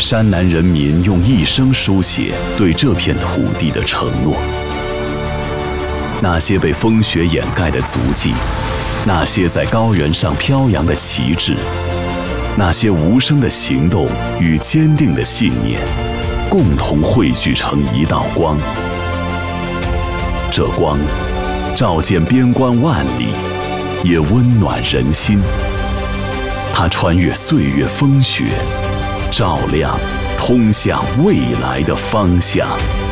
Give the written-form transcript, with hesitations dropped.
山南人民用一生书写对这片土地的承诺。那些被风雪掩盖的足迹，那些在高原上飘扬的旗帜，那些无声的行动与坚定的信念，共同汇聚成一道光。这光照见边关万里，也温暖人心。它穿越岁月风雪，照亮通向未来的方向。